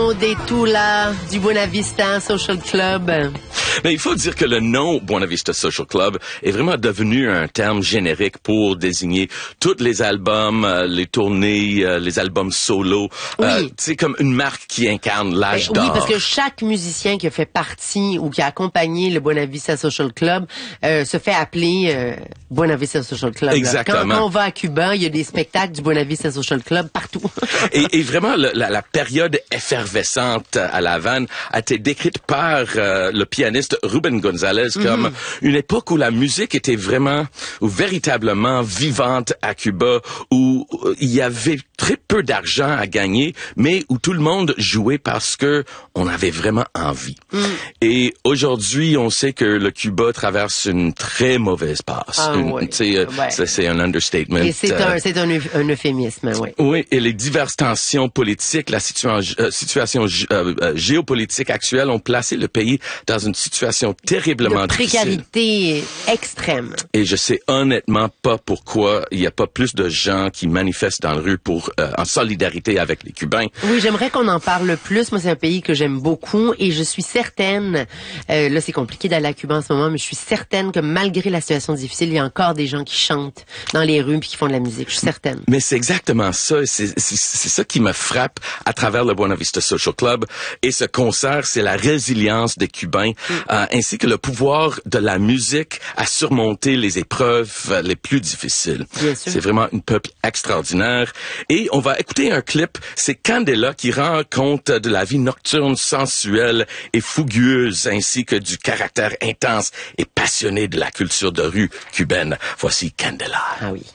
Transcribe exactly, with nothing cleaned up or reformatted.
Bruno Detula du Buena Vista Social Club. Mais il faut dire que le nom Buena Vista Social Club est vraiment devenu un terme générique pour désigner tous les albums, euh, les tournées, euh, les albums solo. Oui. Euh, c'est comme une marque qui incarne l'âge Ben, d'or. oui, parce que chaque musicien qui a fait partie ou qui a accompagné le Buena Vista Social Club euh, se fait appeler euh, Buena Vista Social Club. Exactement. Quand, quand on va à Cuba, il y a des spectacles du Buena Vista Social Club partout. et, et vraiment, le, la, la période effervescente à La Havane a été décrite par euh, le pianiste Ruben Gonzalez comme mm-hmm. une époque où la musique était vraiment, ou véritablement vivante à Cuba, où il y avait très peu d'argent à gagner, mais où tout le monde jouait parce que on avait vraiment envie. Mm. Et aujourd'hui, on sait que le Cuba traverse une très mauvaise passe. Ah, une, oui. C'est euh, ouais. c'est un understatement. Et c'est euh, un, c'est un, un euphémisme, oui. Oui, et les diverses tensions politiques, la situa- euh, situation euh, euh, géopolitique actuelle ont placé le pays dans une situation terriblement de précarité difficile. extrême. Et je sais honnêtement pas pourquoi il n'y a pas plus de gens qui manifestent dans la rue pour euh, en solidarité avec les Cubains. Oui, j'aimerais qu'on en parle plus. Moi, c'est un pays que j'aime beaucoup et je suis certaine, euh, là c'est compliqué d'aller à Cuba en ce moment, mais je suis certaine que malgré la situation difficile, il y a encore des gens qui chantent dans les rues puis qui font de la musique. Je suis certaine. Mais c'est exactement ça. C'est, c'est, c'est ça qui me frappe à travers le Buena Vista Social Club. Et ce concert, c'est la résilience des Cubains, mm. euh, ainsi que le pouvoir de la musique à surmonter les épreuves les plus difficiles. C'est vraiment un peuple extraordinaire. Et on va écouter un clip. C'est Candela qui rend compte de la vie nocturne, sensuelle et fougueuse, ainsi que du caractère intense et passionné de la culture de rue cubaine. Voici Candela. Ah oui.